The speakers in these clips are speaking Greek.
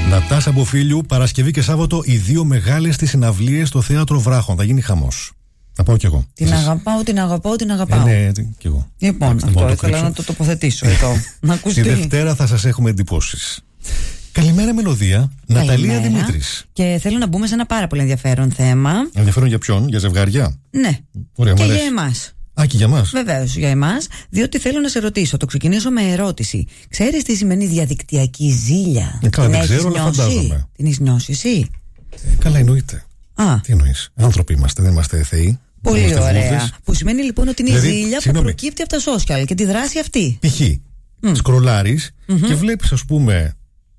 Νατάσα Μποφίλιου, Παρασκευή και Σάββατο, οι δύο μεγάλες της συναυλίες στο Θέατρο Βράχων. Θα γίνει χαμός. Θα πάω κι εγώ. Την αγαπάω. Ναι, κι εγώ. Λοιπόν, αυτό ήθελα να το τοποθετήσω εδώ. Να ακουστεί. Τη Δευτέρα θα σας έχουμε εντυπώσεις. Καλημέρα Μελωδία, Ναταλία Δημήτρης. Και θέλω να μπούμε σε ένα πάρα πολύ ενδιαφέρον θέμα. Ενδιαφέρον για ποιον, για ζευγάρια? Ναι. Ωραία, και για εμάς. Α, και για μας. Βεβαίως, για εμάς, διότι θέλω να σε ρωτήσω. Το ξεκινήσω με ερώτηση. Ξέρεις τι σημαίνει διαδικτυακή ζήλια? Καλά, δεν ξέρω, αλλά φαντάζομαι. Την έχεις νιώσει εσύ? Καλά, εννοείται. Τι εννοείς? Άνθρωποι είμαστε, δεν είμαστε θεοί. Πολύ ωραία. Που σημαίνει λοιπόν ότι είναι η ζήλια που προκύπτει από τα social και τη δράση αυτή. Π.χ. σκρολάρεις και βλέπεις, ας πούμε,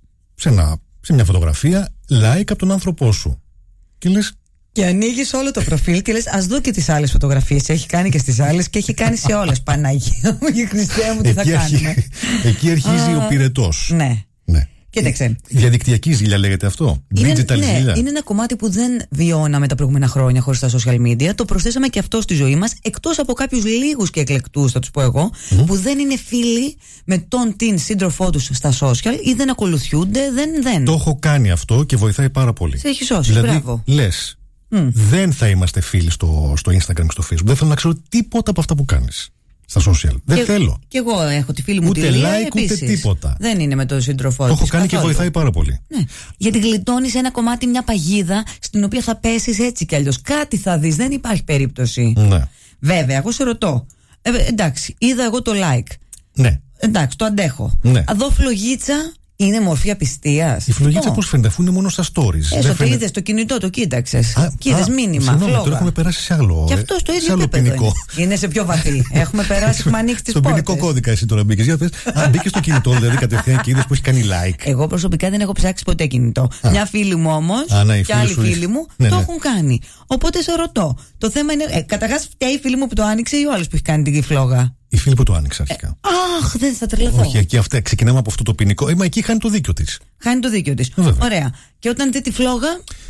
σε μια φωτογραφία like από τον άνθρωπό σου. Και λες. Και ανοίγεις όλο το προφίλ και λες, ας δω και τις άλλες φωτογραφίες. Έχει κάνει και στις άλλες και έχει κάνει σε όλες. Παναγία μου και Χριστέ μου, τι θα κάνουμε. Εκεί αρχίζει ο πυρετός. Ναι. Κοίταξε. Διαδικτυακή ζήλια λέγεται αυτό. Digital ζήλια. Είναι ένα κομμάτι που δεν βιώναμε τα προηγούμενα χρόνια χωρίς τα social media. Το προσθέσαμε και αυτό στη ζωή μας, εκτός από κάποιους λίγους και εκλεκτούς, θα τους πω εγώ, που δεν είναι φίλοι με τον την σύντροφό τους στα social ή δεν ακολουθούνται. Δεν. Το έχω κάνει αυτό και βοηθάει πάρα πολύ. Σε έχει σώσει. Δηλαδή, μπράβο. Λες, δεν θα είμαστε φίλοι στο Instagram και στο Facebook. Δεν θέλω να ξέρω τίποτα από αυτά που κάνεις στα social. Δεν θέλω. Και εγώ έχω τη φίλη μου ούτε τη Λία, like, επίσης. Ούτε τίποτα. Δεν είναι με τον σύντροφό της. Το έχω κάνει καθόλου. Και βοηθάει πάρα πολύ. Ναι. Γιατί γλιτώνεις ένα κομμάτι, μια παγίδα στην οποία θα πέσεις έτσι κι αλλιώς. Κάτι θα δεις, δεν υπάρχει περίπτωση. Ναι. Βέβαια, εγώ σε ρωτώ. Εντάξει, είδα εγώ το like. Ναι. Εντάξει, το αντέχω. Ναι. Αδώ φλογίτσα. Είναι μορφή απιστίας. Η φλογίτσα πώς φαίνεται, αφού είναι μόνο στα stories. Το είδες το κινητό, το κοίταξες. Είδες μήνυμα. Συγγνώμη, τώρα έχουμε περάσει σε άλλο. Και αυτό στο ίδιο επίπεδο είναι σε πιο βαθύ. Έχουμε περάσει, έχουμε ανοίξει τις πόρτες. Στον ποινικό κώδικα εσύ τώρα μπήκες. Για πες, μπήκες στο κινητό, δηλαδή κατευθείαν και είδες που έχει κάνει like. Εγώ προσωπικά δεν έχω ψάξει ποτέ κινητό. Μια φίλη μου όμως και άλλοι φίλοι μου το έχουν κάνει. Οπότε σε ρωτώ. Το θέμα είναι, καταρχάς φταίει η φίλη μου που το άνοιξε ή ο άλλος που έχει κάνει την φλόγα? Η φίλη που το άνοιξε αρχικά. Αχ, δεν θα τρελαθώ. Όχι, εκεί αυτά ξεκινάμε από αυτό το ποινικό. Μα εκεί χάνει το δίκιο της. Χάνει το δίκιο της. Ωραία. Και όταν δει τη φλόγα.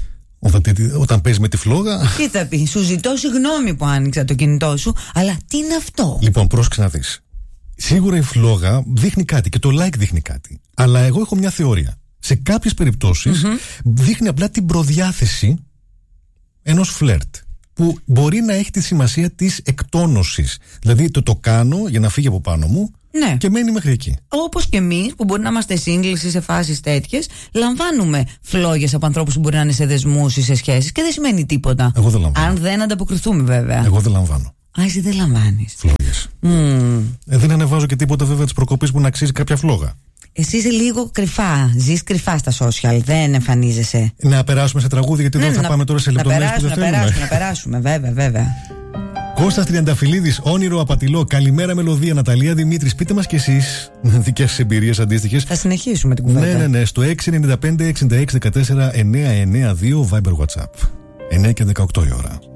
Όταν παίζει με τη φλόγα. Τι θα πει? Σου ζητώ συγγνώμη που άνοιξα το κινητό σου, αλλά τι είναι αυτό? Λοιπόν, πρόσεξε να δεις. Σίγουρα η φλόγα δείχνει κάτι και το like δείχνει κάτι. Αλλά εγώ έχω μια θεωρία. Σε κάποιες περιπτώσεις δείχνει απλά την προδιάθεση ενός φλερτ, που μπορεί να έχει τη σημασία της εκτόνωσης. Δηλαδή το κάνω για να φύγει από πάνω μου, ναι, και μένει μέχρι εκεί. Όπως και εμείς που μπορεί να είμαστε σύγκλησοι σε φάσεις τέτοιες, λαμβάνουμε φλόγες από ανθρώπους που μπορεί να είναι σε δεσμούς ή σε σχέσεις και δεν σημαίνει τίποτα. Εγώ δεν λαμβάνω. Αν δεν ανταποκριθούμε, βέβαια. Εγώ δεν λαμβάνω. Α, εσύ δεν λαμβάνεις φλόγες. Δεν ανεβάζω και τίποτα βέβαια της προκοπής που να αξίζει κάποια φλόγα. Εσύ είσαι λίγο κρυφά. Ζεις κρυφά στα social. Δεν εμφανίζεσαι. Να περάσουμε σε τραγούδι, γιατί δεν θα πάμε τώρα σε λεπτομέρειες που δεν θέλουμε. Να περάσουμε, βέβαια. Κώστας Τριανταφυλλίδης, όνειρο απατηλό. Καλημέρα Μελωδία, Ναταλία Δημήτρης. Πείτε μας κι εσείς δικές σας εμπειρίες αντίστοιχες. Θα συνεχίσουμε την κουβέντα. Ναι. Στο 695-6614-992 Viber WhatsApp. 9 και 18 η ώρα.